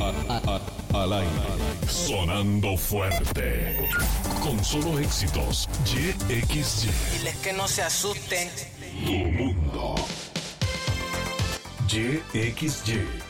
Al aire. Sonando fuerte. Con solo éxitos. YXY. Diles que no se asusten. Tu mundo. YXY.